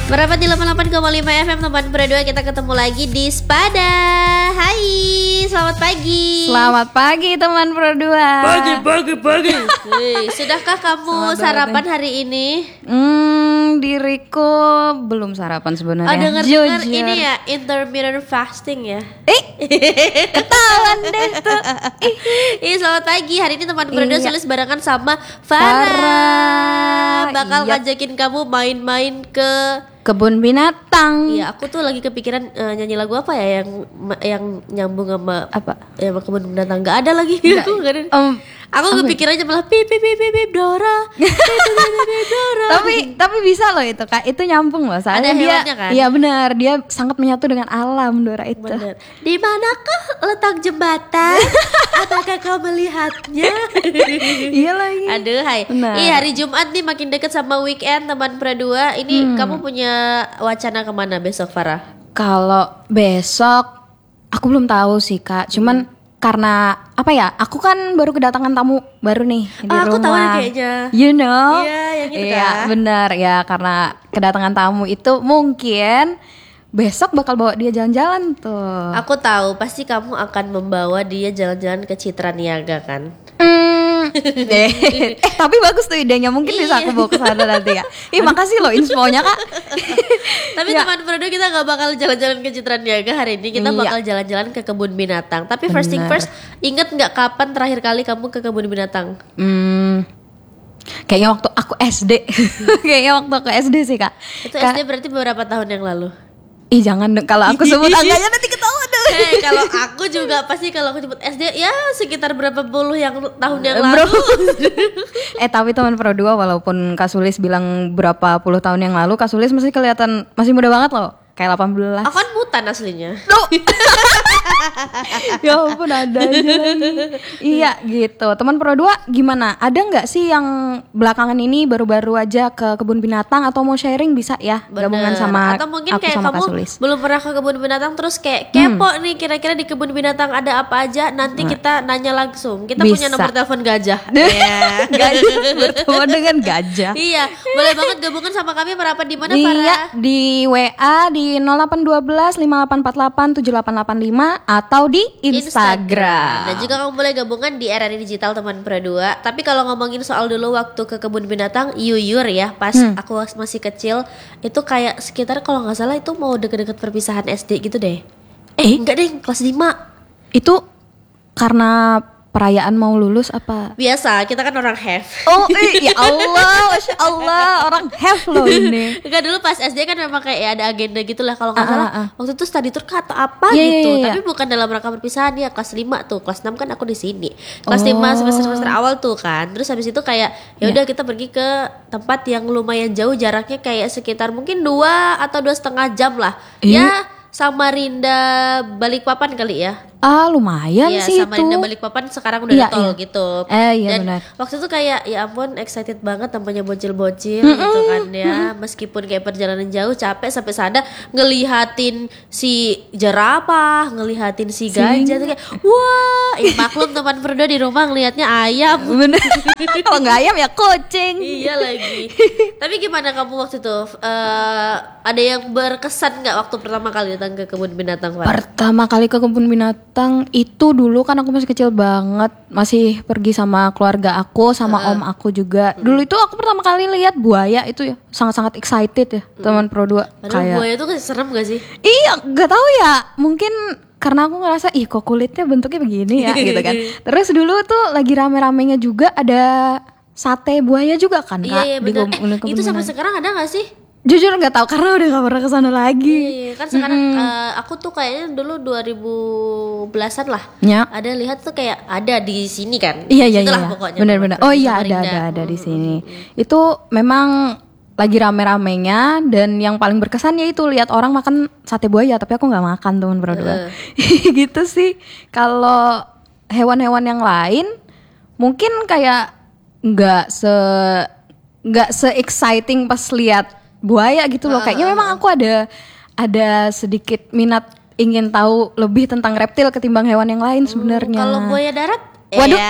Merapat di 88,5 FM teman berdua, kita ketemu lagi di Spada. Hai, selamat pagi. Selamat pagi teman berdua. Pagi. Sudahkah kamu sarapan hari ini? Diriku belum sarapan sebenarnya. Dengar ini ya, intermittent fasting ya. Ketahuan deh tuh. Selamat pagi. Hari ini teman berdua sulis barengan sama Farah. Bakal ngajakin kamu main-main ke kebun binatang. Iya, aku tuh lagi kepikiran nyanyi lagu apa ya yang nyambung sama apa? Ya sama kebun binatang. Gak ada lagi. Gak ada. Aku kepikirannya malah pip Dora. Pip Dora. Tapi bisa loh itu Kak. Itu nyambung loh. Soalnya ada dia hewannya kan? Iya benar, dia sangat menyatu dengan alam Dora itu. Bener. Di manakah letak jembatan? Apakah kau melihatnya? Iya lagi. Aduh, hai. Benar. Hari Jumat nih makin deket sama weekend teman berdua. Ini kamu punya wacana kemana besok, Farah? Kalau besok aku belum tahu sih Kak. Cuman karena apa ya? Aku kan baru kedatangan tamu baru nih di rumah. Aku tahu nih kayaknya. You know? Iya, yang itu Iya, kan. benar ya, karena kedatangan tamu itu mungkin besok bakal bawa dia jalan-jalan tuh. Aku tahu pasti kamu akan membawa dia jalan-jalan ke Citra Niaga kan? Tapi bagus tuh idenya, mungkin bisa aku bawa ke sana nanti ya. Makasih loh infonya Kak. Tapi teman berdua, kita gak bakal jalan-jalan ke Citra Niaga hari ini. Kita bakal jalan-jalan ke kebun binatang. Tapi first thing first, inget gak kapan terakhir kali kamu ke kebun binatang? Kayaknya waktu aku SD. Kayaknya waktu aku SD sih Kak. Itu SD berarti beberapa tahun yang lalu? Jangan dong, kalau aku sebut angkanya nanti ketahuan dong. Kalau aku juga pasti kalau aku sebut SD ya sekitar berapa puluh tahun yang lalu. Tapi teman Pro 2, walaupun Kak Sulis bilang berapa puluh tahun yang lalu, Kak Sulis masih kelihatan masih muda banget loh. Kayak 18. Aku kan mutan aslinya. Ya ampun, ada aja lagi. Iya gitu. Teman Pro 2 gimana? Ada nggak sih yang belakangan ini baru-baru aja ke kebun binatang atau mau sharing bisa ya? Bener. Gabungan sama atau mungkin aku kayak sama kamu Kak Sulis. belum pernah ke kebun binatang terus kayak kepo nih kira-kira di kebun binatang ada apa aja. Nanti kita nanya langsung. Kita punya Bisa. nomor telepon gajah. Gajah bertemu dengan gajah. Iya, boleh banget gabungan sama kami. Merapat di mana, Iya, Farah? di WA di 0812 5848 7885 atau di Instagram. Dan juga kamu boleh gabungan di RRI Digital teman berdua. Tapi kalau ngomongin soal dulu waktu ke kebun binatang, yuyur ya, pas aku masih kecil, itu kayak sekitar kalau nggak salah itu mau deket-deket perpisahan SD gitu deh. Enggak deh, kelas 5. Itu karena perayaan mau lulus apa? Biasa, kita kan orang have. Ya Allah, Masya Allah, orang have loh ini. Enggak, dulu pas SD kan memang kayak ya ada agenda gitu lah. Kalau nggak salah waktu itu study tour atau apa gitu. Iya. Tapi bukan dalam rangka perpisahan ya, kelas 5 tuh. Kelas 6 kan aku di sini. Kelas 5 semester awal tuh kan. Terus habis itu kayak ya udah kita pergi ke tempat yang lumayan jauh, jaraknya kayak sekitar mungkin 2 atau 2,5 jam lah. Ya Samarinda Balikpapan kali ya. Lumayan sih itu. Samarinda Balikpapan sekarang udah ada tol gitu. Iya Dan benar. waktu itu kayak ya ampun excited banget namanya bocil-bocil gitu kan ya. Meskipun kayak perjalanan jauh capek sampai sana ngelihatin si jerapah, ngelihatin si gajah tuh kayak wah, maklum teman berdua di rumah ngelihatnya ayam. Bener. Kalau nggak ayam ya kucing. Iya lagi. Tapi gimana kamu waktu itu? Ada yang berkesan nggak waktu pertama kali datang ke kebun binatang, Pak? Pertama kali ke kebun binatang itu dulu kan aku masih kecil banget, masih pergi sama keluarga aku, sama om aku juga. Dulu itu aku pertama kali lihat buaya itu ya, sangat-sangat excited ya, teman Pro 2. Padahal buaya itu serem gak sih? Iya, nggak tahu ya, mungkin karena aku ngerasa kok kulitnya bentuknya begini ya gitu kan. Terus dulu tuh lagi rame-ramenya juga ada sate buaya juga kan Kak. Iya benar. Itu sampai sekarang ada gak sih? Jujur nggak tahu karena udah nggak pernah kesana lagi. Iya, kan sekarang aku tuh kayaknya dulu 2010-an lah. Ya. Ada lihat tuh kayak ada di sini kan. Iya. Pokoknya. Benar-benar. Oh iya ada di sini. Itu memang lagi rame-ramenya dan yang paling berkesan ya itu lihat orang makan sate buaya, tapi aku nggak makan teman berdua. Gitu sih. Kalau hewan-hewan yang lain mungkin kayak nggak se exciting pas lihat buaya gitu loh. Kayaknya memang aku ada sedikit minat ingin tahu lebih tentang reptil ketimbang hewan yang lain sebenarnya. Kalau buaya darat Waduh,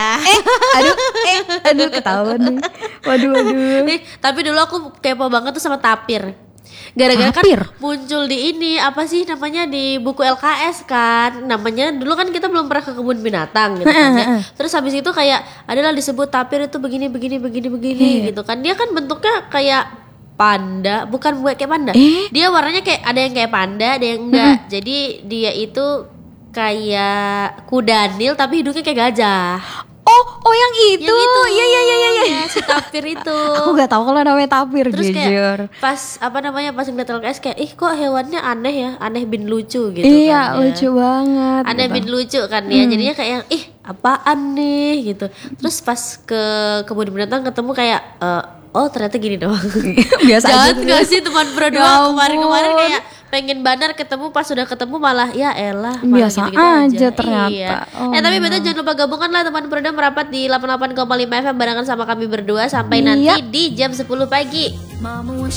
aduh ketahuan nih. Waduh. Tapi dulu aku kepo banget tuh sama tapir. Gara-gara kan Tapir. muncul di ini apa sih namanya di buku LKS kan. Namanya dulu kan kita belum pernah ke kebun binatang gitu kan ya. Terus habis itu kayak adalah disebut tapir itu begini gitu kan. Dia kan bentuknya kayak panda, bukan kayak panda. Dia warnanya kayak ada yang kayak panda, ada yang enggak. Jadi dia itu kayak kudanil tapi hidungnya kayak gajah. Oh yang itu. Iya. Ya, si tapir itu. Aku gak tahu kalau namanya tapir. Terus jujur. kayak pas pas ngeliat LKS kayak ih kok hewannya aneh ya, aneh bin lucu gitu Iya kan ya. lucu banget. Aneh gitu. bin lucu kan ya. Jadinya kayak yang ih apaan nih gitu. Terus pas ke kebun binatang ketemu kayak oh ternyata gini doang. Biasa aja. Jahat gak sih teman Ya berdua ampun. kemarin kayak pengen bandar ketemu, pas sudah ketemu malah ya elah malah Biasa gitu-gitu aja ternyata. Iya. Oh, Tapi betul jangan lupa gabungkan lah teman berdua merapat di 88,5 FM barengan sama kami berdua sampai Iya. nanti di jam 10 pagi.